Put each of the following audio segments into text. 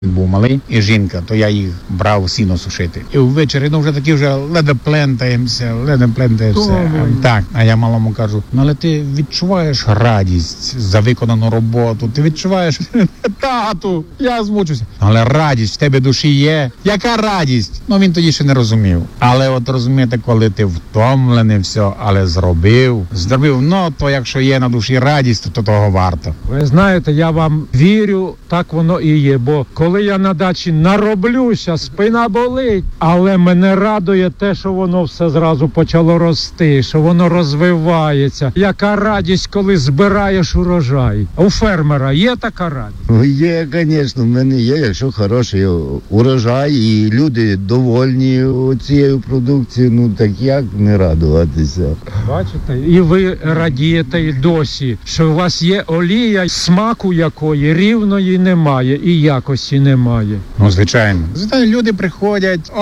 Був малий і жінка, то я їх брав сіно сушити. І ввечері, вже такі вже ледве плентаємося. Так, а я малому кажу, але ти відчуваєш радість за виконану роботу, ти відчуваєш, тату, я змучуся. Але радість в тебе душі є. Яка радість? Він тоді ще не розумів. Але от розумієте, коли ти втомлений все, але зробив, то якщо є на душі радість, то того варто. Ви знаєте, я вам вірю, так воно і є, бо коли я на дачі нароблюся, спина болить, але мене радує те, що воно все зразу почало рости, що воно розвивається. Яка радість, коли збираєш урожай. У фермера є така радість? Є, звісно, в мене є, якщо хороший урожай і люди довольні цією продукцією, так як не радуватися? Бачите, і ви радієте і досі, що у вас є олія, смаку якої рівної немає і якості немає. Звичайно. Люди приходять,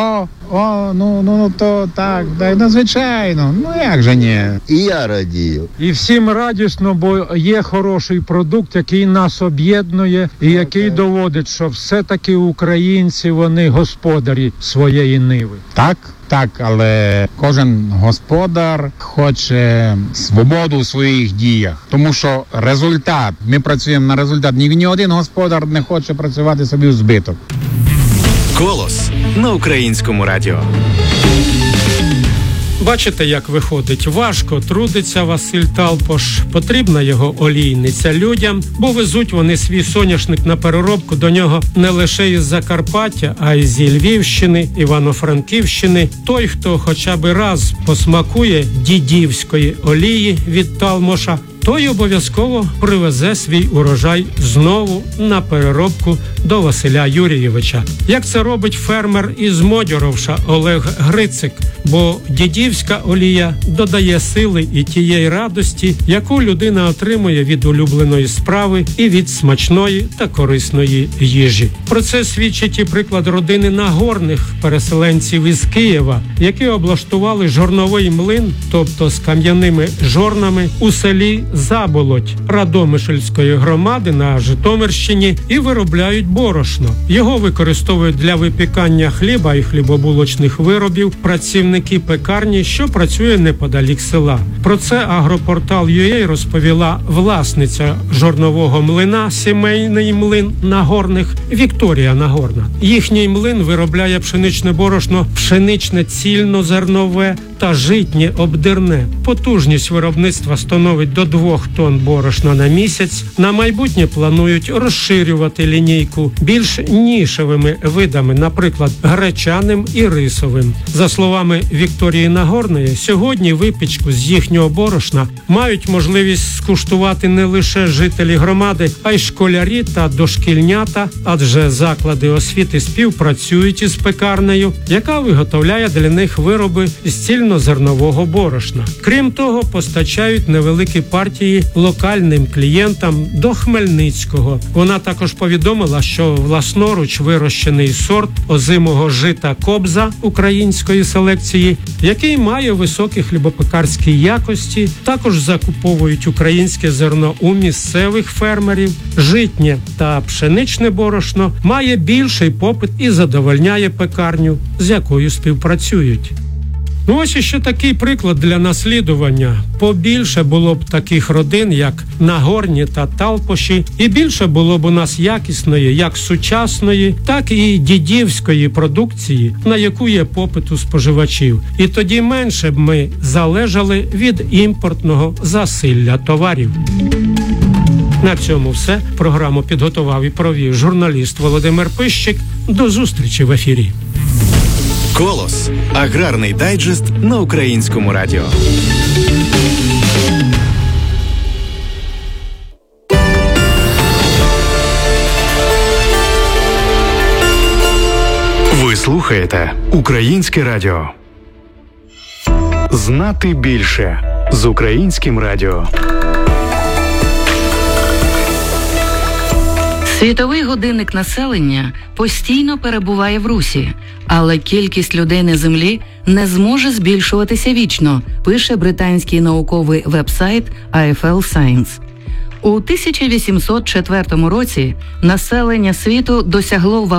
то так, звичайно, як же ні. І я радію. І всім радісно, бо є хороший продукт, який нас об'єднує і який доводить, що все-таки українці, вони господарі своєї ниви. Так, але кожен господар хоче свободу у своїх діях. Тому що результат, ми працюємо на результат. Ні один господар не хоче працювати собі у збиток. «Колос» на Українському радіо. Бачите, як виходить? Важко трудиться Василь Талпош. Потрібна його олійниця людям, бо везуть вони свій соняшник на переробку до нього не лише із Закарпаття, а й зі Львівщини, Івано-Франківщини. Той, хто хоча б раз посмакує дідівської олії від Талмоша, той обов'язково привезе свій урожай знову на переробку до Василя Юрійовича. Як це робить фермер із Модьоровша Олег Грицик, бо дідівська олія додає сили і тієї радості, яку людина отримує від улюбленої справи і від смачної та корисної їжі. Про це свідчить і приклад родини Нагорних, переселенців із Києва, які облаштували жорновий млин, тобто з кам'яними жорнами, у селі Заболоть Радомишльської громади на Житомирщині і виробляють борошно. Його використовують для випікання хліба і хлібобулочних виробів працівники пекарні, що працює неподалік села. Про це Агропортал.ua розповіла власниця жорнового млина, сімейний млин Нагорних, Вікторія Нагорна. Їхній млин виробляє пшеничне борошно, пшеничне цільнозернове та житнє обдирне. Потужність виробництва становить до 2 тонн борошна на місяць. На майбутнє планують розширювати лінійку більш нішевими видами, наприклад, гречаним і рисовим. За словами Вікторії Нагорної, сьогодні випічку з їхнього борошна мають можливість скуштувати не лише жителі громади, а й школярі та дошкільнята, адже заклади освіти співпрацюють із пекарнею, яка виготовляє для них вироби з цільнозернового борошна. Крім того, постачають невеликі партії локальним клієнтам до Хмельницького. Вона також повідомила, що власноруч вирощений сорт озимого жита «Кобза» української селекції, який має високі хлібопекарські якості, також закуповують українське зерно у місцевих фермерів. Житнє та пшеничне борошно має більший попит і задовольняє пекарню, з якою співпрацюють. Ось іще такий приклад для наслідування. Побільше було б таких родин, як Нагорні та Талпоші, і більше було б у нас якісної, як сучасної, так і дідівської продукції, на яку є попит у споживачів. І тоді менше б ми залежали від імпортного засилля товарів. На цьому все. Програму підготував і провів журналіст Володимир Пищик. До зустрічі в ефірі. «Колос» – аграрний дайджест на Українському радіо. Ви слухаєте Українське радіо. Знати більше з Українським радіо. Світовий годинник населення постійно перебуває в русі, але кількість людей на Землі не зможе збільшуватися вічно, пише британський науковий вебсайт AFL Science. У 1804 році населення світу досягло